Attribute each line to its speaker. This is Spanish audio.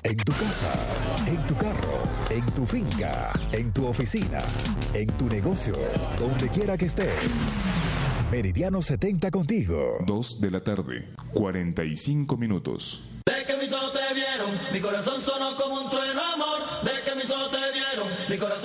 Speaker 1: en tu casa, en tu carro, en tu finca, en tu oficina, en tu negocio, donde quiera que estés. Meridiano 70 contigo.
Speaker 2: 2 de la tarde, 45 minutos.
Speaker 3: De que mis ojos te vieron, mi corazón sonó como un trueno, amor. De que mis ojos te vieron, mi corazón